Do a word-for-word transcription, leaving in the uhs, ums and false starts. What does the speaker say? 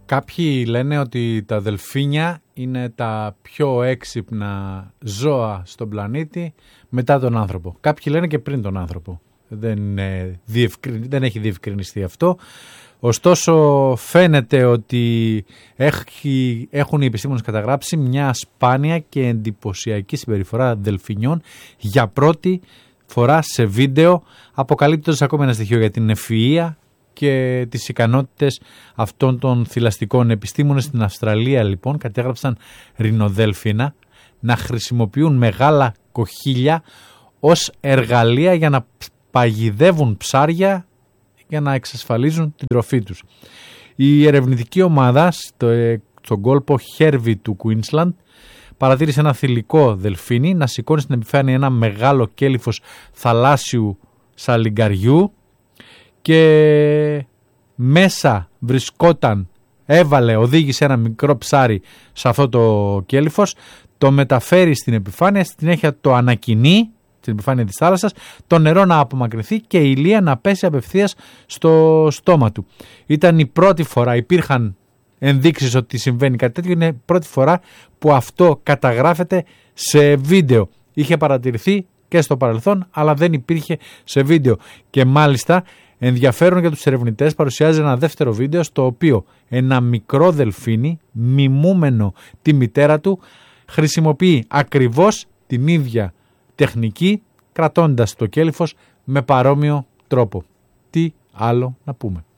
Κάποιοι λένε ότι τα δελφίνια είναι τα πιο έξυπνα ζώα στον πλανήτη μετά τον άνθρωπο. Κάποιοι λένε και πριν τον άνθρωπο. Δεν, είναι διευκρι... Δεν έχει διευκρινιστεί αυτό. Ωστόσο φαίνεται ότι έχει, έχουν οι επιστήμονες καταγράψει μια σπάνια και εντυπωσιακή συμπεριφορά δελφινιών για πρώτη φορά σε βίντεο, αποκαλύπτοντας ακόμη ένα στοιχείο για την ευφυΐα και τις ικανότητες αυτών των θηλαστικών. Επιστήμονες στην Αυστραλία λοιπόν κατέγραψαν ρινοδέλφινα να χρησιμοποιούν μεγάλα κοχύλια ως εργαλεία για να παγιδεύουν ψάρια για να εξασφαλίζουν την τροφή τους. Η ερευνητική ομάδα στο, στον κόλπο Χέρβι του Κουίνσλαντ παρατήρησε ένα θηλυκό δελφίνι να σηκώνει στην επιφάνεια ένα μεγάλο κέλυφος θαλάσσιου σαλιγκαριού και μέσα βρισκόταν, έβαλε, οδήγησε ένα μικρό ψάρι σε αυτό το κέλυφος, το μεταφέρει στην επιφάνεια, στην συνέχεια το ανακοινεί στην επιφάνεια της θάλασσας, το νερό να απομακρυνθεί και η ηλία να πέσει απευθείας στο στόμα του. Ήταν η πρώτη φορά, υπήρχαν ενδείξεις ότι συμβαίνει κάτι τέτοιο, είναι η πρώτη φορά που αυτό καταγράφεται σε βίντεο. Είχε παρατηρηθεί και στο παρελθόν, αλλά δεν υπήρχε σε βίντεο. Και μάλιστα ενδιαφέρον για τους ερευνητές παρουσιάζει ένα δεύτερο βίντεο στο οποίο ένα μικρό δελφίνι, μιμούμενο τη μητέρα του, χρησιμοποιεί ακριβώς την ίδια τεχνική, κρατώντας το κέλυφος με παρόμοιο τρόπο. Τι άλλο να πούμε.